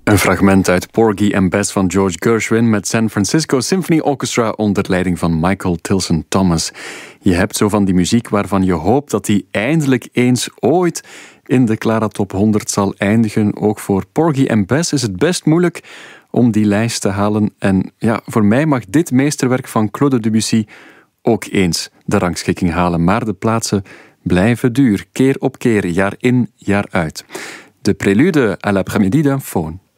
Een fragment uit Porgy and Bess van George Gershwin met San Francisco Symphony Orchestra onder leiding van Michael Tilson Thomas. Je hebt zo van die muziek waarvan je hoopt dat die eindelijk eens ooit in de Clara Top 100 zal eindigen. Ook voor Porgy and Bess is het best moeilijk om die lijst te halen. En ja, voor mij mag dit meesterwerk van Claude Debussy ook eens de rangschikking halen. Maar de plaatsen blijven duur, keer op keer, jaar in, jaar uit. De prélude à l'après-midi d'un faune.